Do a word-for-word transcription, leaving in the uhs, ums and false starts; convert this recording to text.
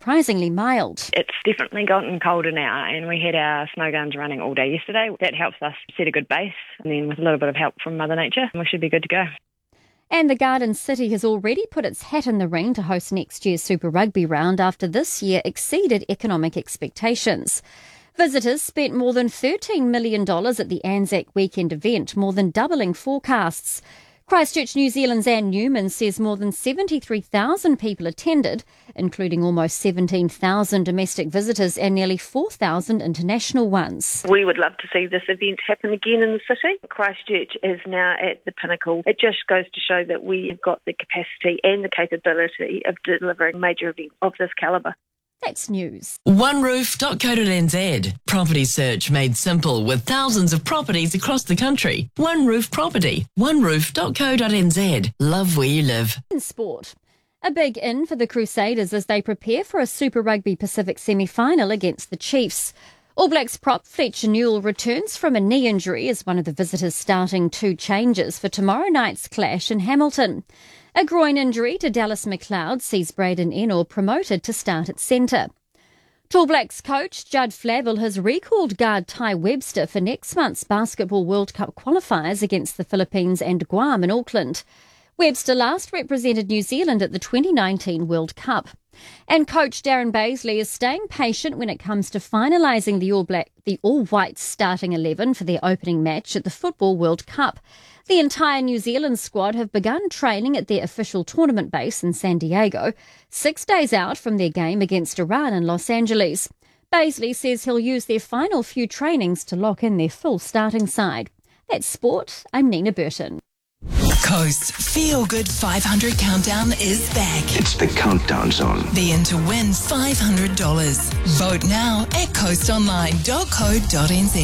surprisingly mild. It's definitely gotten colder now, and we had our snow guns running all day yesterday. That helps us set a good base, and then with a little bit of help from Mother Nature, we should be good to go. And the Garden City has already put its hat in the ring to host next year's Super Rugby round after this year exceeded economic expectations. Visitors spent more than thirteen million dollars at the Anzac Weekend event, more than doubling forecasts. Christchurch New Zealand's Anne Newman says more than seventy-three thousand people attended, including almost seventeen thousand domestic visitors and nearly four thousand international ones. We would love to see this event happen again in the city. Christchurch is now at the pinnacle. It just goes to show that we've got the capacity and the capability of delivering major events of this calibre. That's news. one roof dot co dot n z. Property search made simple with thousands of properties across the country. One Roof Property. one roof dot co dot n z. Love where you live. In sport, a big in for the Crusaders as they prepare for a Super Rugby Pacific semi-final against the Chiefs. All Blacks prop Fletcher Newell returns from a knee injury as one of the visitors starting two changes for tomorrow night's clash in Hamilton. A groin injury to Dallas McLeod sees Braden Ennor promoted to start at centre. All Blacks coach Judd Flavel has recalled guard Ty Webster for next month's Basketball World Cup qualifiers against the Philippines and Guam in Auckland. Webster last represented New Zealand at the twenty nineteen World Cup. And coach Darren Baisley is staying patient when it comes to finalising the All Black, the All Whites starting eleven for their opening match at the Football World Cup. The entire New Zealand squad have begun training at their official tournament base in San Diego, six days out from their game against Iran in Los Angeles. Baisley says he'll use their final few trainings to lock in their full starting side. That's sport. I'm Nina Burton. Coast's Feel Good five hundred Countdown is back. It's the Countdown Zone. Be in to win five hundred dollars. Vote now at coast online dot co dot n z.